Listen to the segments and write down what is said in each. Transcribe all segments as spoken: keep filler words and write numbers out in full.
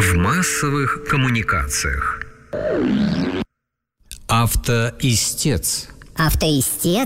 в массовых коммуникациях. Автоистец. Автоистец?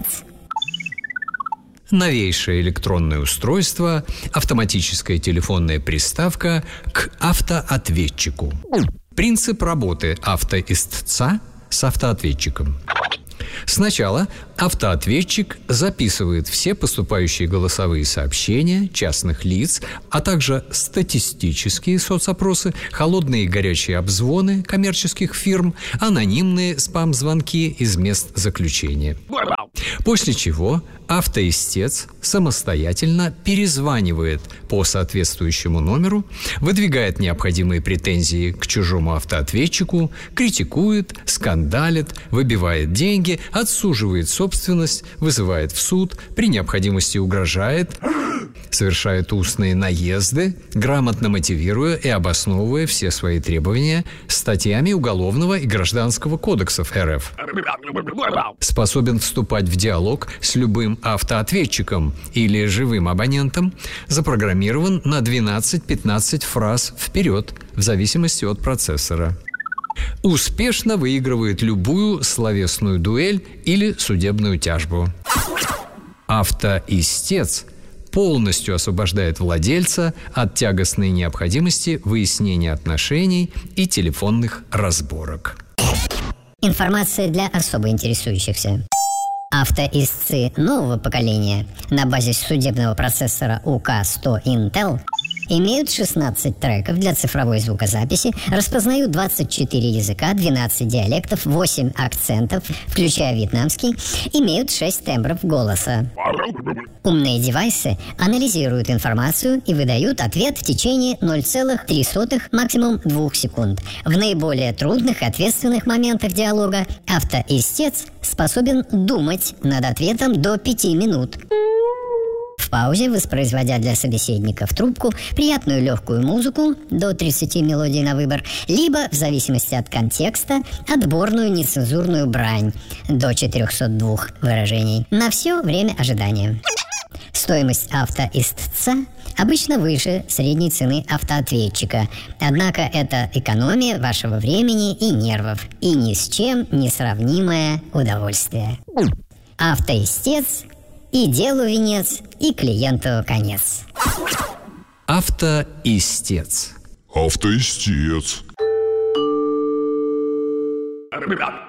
Новейшее электронное устройство, автоматическая телефонная приставка к автоответчику. Принцип работы автоистца с автоответчиком. Сначала автоответчик записывает все поступающие голосовые сообщения частных лиц, а также статистические соцопросы, холодные и горячие обзвоны коммерческих фирм, анонимные спам-звонки из мест заключения. После чего автоистец самостоятельно перезванивает по соответствующему номеру, выдвигает необходимые претензии к чужому автоответчику, критикует, скандалит, выбивает деньги, отсуживает собственность, вызывает в суд, при необходимости угрожает, совершает устные наезды, грамотно мотивируя и обосновывая все свои требования статьями Уголовного и Гражданского кодексов эр эф. Способен вступать в диалог с любым автоответчиком или живым абонентом, запрограммирован на двенадцать-пятнадцать фраз вперед, в зависимости от процессора. Успешно выигрывает любую словесную дуэль или судебную тяжбу. Автоистец полностью освобождает владельца от тягостной необходимости выяснения отношений и телефонных разборок. Информация для особо интересующихся. Автоистцы нового поколения на базе судебного процессора у ка сто Intel имеют шестнадцать треков для цифровой звукозаписи, распознают двадцать четыре языка, двенадцать диалектов, восемь акцентов, включая вьетнамский, имеют шесть тембров голоса. Умные девайсы анализируют информацию и выдают ответ в течение ноль целых три сотых, максимум двух секунд. В наиболее трудных и ответственных моментах диалога автоистец способен думать над ответом до пяти минут. В паузе, воспроизводя для собеседника в трубку приятную легкую музыку до тридцати мелодий на выбор, либо, в зависимости от контекста, отборную нецензурную брань до четырехсот двух выражений на все время ожидания. Стоимость автоистца обычно выше средней цены автоответчика, однако это экономия вашего времени и нервов и ни с чем не сравнимое удовольствие. Автоистец – и делу венец, и клиенту конец. Автоистец. Автоистец.